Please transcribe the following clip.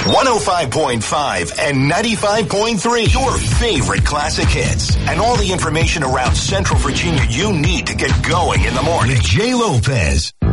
105.5 and 95.3, your favorite classic hits, and all the information around Central Virginia you need to get going in the morning. Jay Lopez.